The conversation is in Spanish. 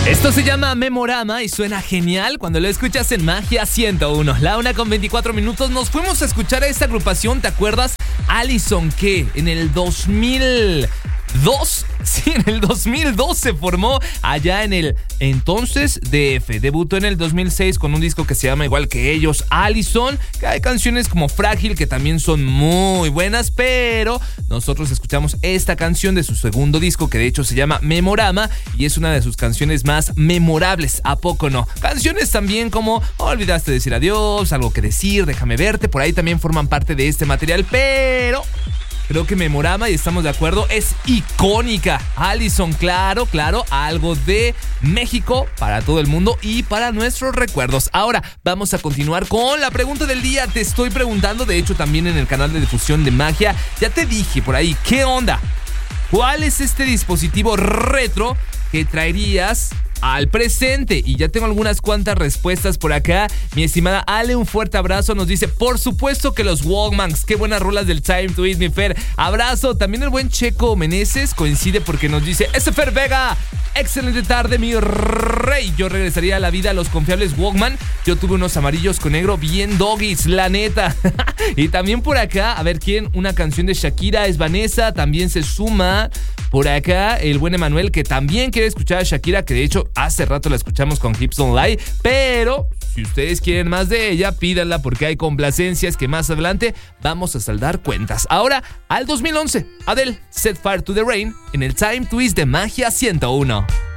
Esto se llama Memorama y suena genial cuando lo escuchas en Magia 101. La 1:24 nos fuimos a escuchar a esta agrupación, ¿te acuerdas? Allison, que en el 2002, sí, en el 2002 se formó allá en el entonces DF. Debutó en el 2006 con un disco que se llama igual que ellos, Allison, que hay canciones como Frágil que también son muy buenas, pero nosotros escuchamos esta canción de su segundo disco que de hecho se llama Memorama y es una de sus canciones más memorables, ¿a poco no? Canciones también como Olvidaste decir adiós, Algo que decir, Déjame verte, por ahí también forman parte de este material, pero creo que Memorama, y estamos de acuerdo, es icónica. Allison, claro, algo de México para todo el mundo y para nuestros recuerdos. Ahora vamos a continuar con la pregunta del día. Te estoy preguntando, de hecho también en el canal de difusión de Magia, ya te dije por ahí, ¿qué onda? ¿Cuál es este dispositivo retro que traerías al presente? Y ya tengo algunas cuantas respuestas por acá. Mi estimada Ale, un fuerte abrazo. Nos dice, por supuesto que los Walkmans. Qué buenas rolas del Time to Eat, mi Fer. Abrazo. También el buen Checo Meneses coincide porque nos dice, ese Fer Vega, excelente tarde, mi rey. Yo regresaría a la vida a los confiables Walkman. Yo tuve unos amarillos con negro bien doggies, la neta. Y también por acá, a ver quién, una canción de Shakira, es Vanessa. También se suma por acá el buen Emanuel, que también quiere escuchar a Shakira, que de hecho hace rato la escuchamos con Hips Don't Lie, pero si ustedes quieren más de ella, pídanla porque hay complacencias que más adelante vamos a saldar cuentas. Ahora, al 2011, Adele, Set Fire to the Rain, en el Time Twist de Magia 101.